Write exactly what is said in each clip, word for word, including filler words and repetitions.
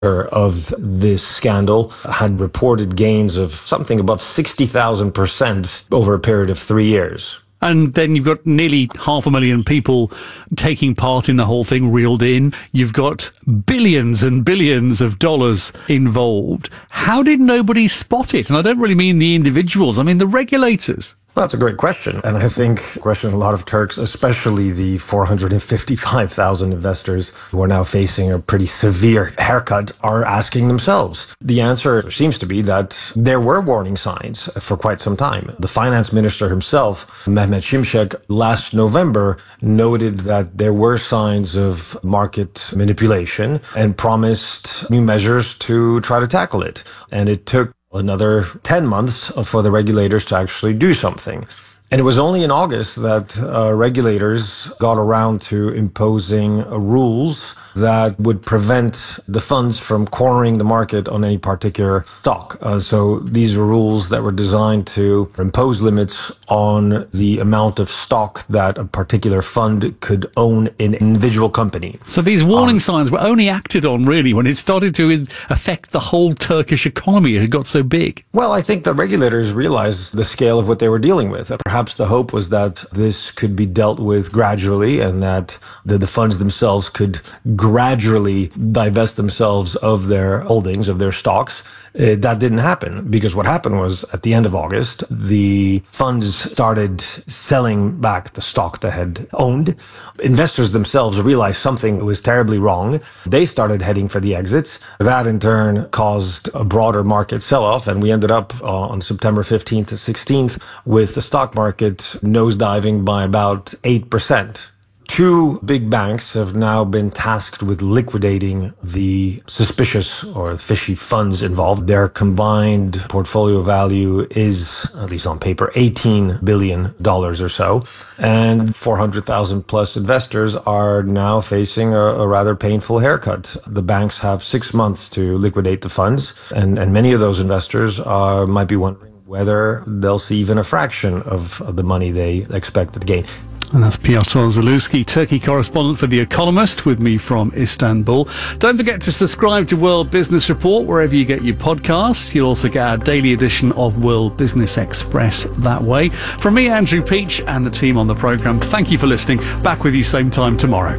of this scandal had reported gains of something above sixty thousand percent over a period of three years. And then you've got nearly half a million people taking part in the whole thing reeled in. You've got billions and billions of dollars involved. How did nobody spot it? And I don't really mean the individuals. I mean the regulators. Well, that's a great question. And I think a question a lot of Turks, especially the four hundred fifty-five thousand investors who are now facing a pretty severe haircut, are asking themselves. The answer seems to be that there were warning signs for quite some time. The finance minister himself, Mehmet Şimşek, last November noted that there were signs of market manipulation and promised new measures to try to tackle it. And it took another ten months for the regulators to actually do something. And it was only in August that uh, regulators got around to imposing uh, rules that would prevent the funds from cornering the market on any particular stock. Uh, so these were rules that were designed to impose limits on the amount of stock that a particular fund could own in an individual company. So these warning um, signs were only acted on really when it started to affect the whole Turkish economy. It got so big. Well, I think the regulators realized the scale of what they were dealing with. Perhaps the hope was that this could be dealt with gradually and that the, the funds themselves could gradually divest themselves of their holdings, of their stocks. Uh, that didn't happen because what happened was at the end of August, the funds started selling back the stock they had owned. Investors themselves realized something was terribly wrong. They started heading for the exits. That in turn caused a broader market sell-off, and we ended up uh, on September fifteenth to sixteenth with the stock market nosediving by about eight percent. Two big banks have now been tasked with liquidating the suspicious or fishy funds involved. Their combined portfolio value is, at least on paper, eighteen billion dollars or so. And four hundred thousand plus investors are now facing a, a rather painful haircut. The banks have six months to liquidate the funds. And, and many of those investors uh, might be wondering whether they'll see even a fraction of, of the money they expected to gain. And that's Piotr Zalewski, Turkey correspondent for The Economist, with me from Istanbul. Don't forget to subscribe to World Business Report wherever you get your podcasts. You'll also get our daily edition of World Business Express that way. From me, Andrew Peach, and the team on the programme, thank you for listening. Back with you same time tomorrow.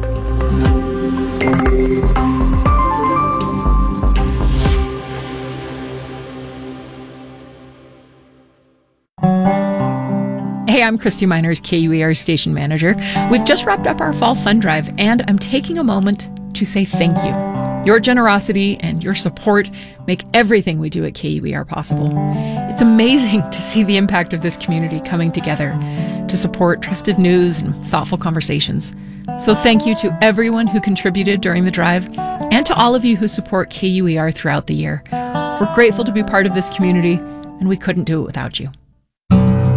Hey, I'm Christy Miners, K U E R station manager. We've just wrapped up our fall fund drive, and I'm taking a moment to say thank you. Your generosity and your support make everything we do at K U E R possible. It's amazing to see the impact of this community coming together to support trusted news and thoughtful conversations. So thank you to everyone who contributed during the drive and to all of you who support K U E R throughout the year. We're grateful to be part of this community, and we couldn't do it without you.